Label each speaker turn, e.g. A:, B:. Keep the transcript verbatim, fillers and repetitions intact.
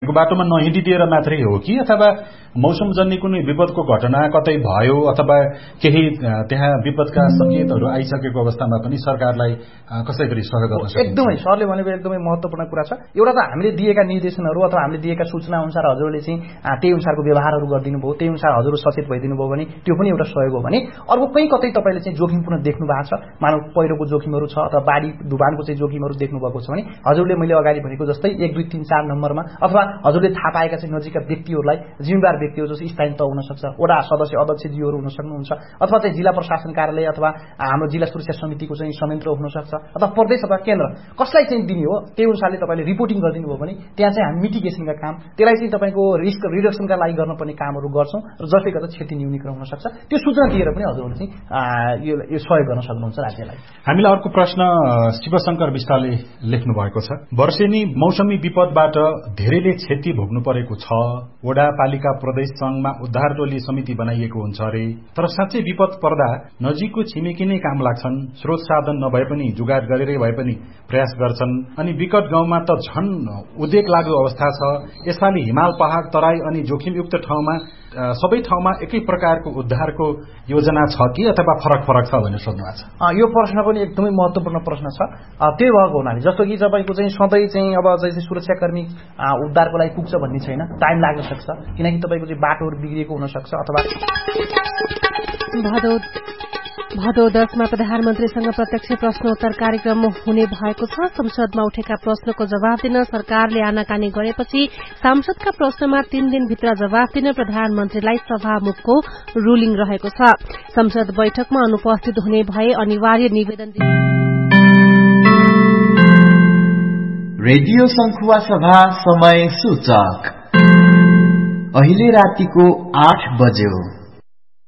A: बाटोमा नहिँडिदिएर मात्रै हो कि अथवा मौसमजन्य कुनै विपदको घटना कतै भयो अथवा केही त्यहाँ विपदका संकेतहरू आइसकेको अवस्थामा पनि सरकारलाई कसै गरी सहयोग गर्न सकिन्छ?
B: एकदमै सरले भनेको एकदमै महत्त्वपूर्ण कुरा छ। एउटा त हामीले दिएका निर्देशनहरू अथवा हामीले दिएका सूचना अनुसार हजुरले चाहिँ त्यही अनुसारको व्यवहारहरू गरिदिनु भयो, त्यही अनुसार हजुर सचेत भइदिनु भयो भने त्यो पनि एउटा सहयोग हो भने अर्को कहीँ कतै तपाईँले चाहिँ जोखिमपूर्ण देख्नु भएको छ, मानव पहिरोको जोखिमहरू छ अथवा बाढी डुबानको चाहिँ जोखिमहरू देख्नु भएको छ भने हजुरले मैले अगाडि भनेको जस्तै एक दुई तीन चार नम्बरमा अथवा हजुरले थाहा पाएका चाहिँ नजिकका व्यक्तिहरूलाई जिम्मेवार व्यक्तिहरू जस्तो स्थानीय तह हुन सक्छ, वडा सदस्य अध्यक्षज्यूहरू हुन सक्नुहुन्छ अथवा चाहिँ जिल्ला प्रशासन कार्यालय अथवा हाम्रो जिल्ला सुरक्षा समितिको चाहिँ संयन्त्र हुन सक्छ अथवा प्रदेश अथवा केन्द्र कसलाई चाहिँ दिने हो त्यही अनुसारले तपाईँले रिपोर्टिङ गरिदिनु भयो भने त्यहाँ चाहिँ हामी मिटिगेसनका काम त्यसलाई चाहिँ तपाईँको रिस्क रिडक्सनका लागि गर्नुपर्ने कामहरू गर्छौँ र जसले गर्दा क्षति न्यूनीकरण हुन सक्छ। त्यो सूचना दिएर पनि हजुरहरूले चाहिँ यो सहयोग गर्न सक्नुहुन्छ राज्यलाई।
A: हामीलाई अर्को प्रश्न शिवशंकर विष्टले लेख्नु भएको छ। वर्षेनी मौसमी विपदबाट धेरैले क्षति भोग्नु परेको छ। वडा पालिका प्रदेश संघमा उद्धार टोली समिति बनाइएको हुन्छ अरे, तर साँच्चै विपद पर्दा नजिकको छिमेकी नै काम लाग्छन्। स्रोत साधन नभए पनि जुगाड गरेरै भए पनि प्रयास गर्छन्। अनि विकट गाउँमा त झन् उद्वेग लाग्दो अवस्था छ। यसपालि हिमाल पहाड तराई अनि जोखिमयुक्त ठाउँमा सबै ठाउँमा एकै प्रकारको उद्धारको योजना छ कि अथवा फरक फरक छ भनेर सोध्नु भएको छ।
B: यो प्रश्न पनि एकदमै महत्त्वपूर्ण प्रश्न छ। त्यही भएको हुनाले जस्तो कि तपाईँको चाहिँ सधैँ चाहिँ अब चाहिँ सुरक्षाकर्मी उद्धारको लागि पुग्छ भन्ने छैन, टाइम लाग्न सक्छ किनकि तपाईँको चाहिँ बाटोहरू बिग्रिएको हुन सक्छ अथवा
C: भदौ भदौ दसमा प्रधानमन्त्रीसँग प्रत्यक्ष प्रश्नोत्तर कार्यक्रम हुने भएको छ। संसदमा उठेका प्रश्नको जवाब दिन सरकारले आनाकानी गरेपछि सांसदका प्रश्नमा तीन दिनभित्र जवाब दिन प्रधानमन्त्रीलाई सभामुखको रूलिङ रहेको छ। संसद बैठकमा अनुपस्थित हुने भए अनिवार्य निवेदन
D: रेडियो संखुवा सभा समय सूचक अहिले रातिको आठ बज्यो।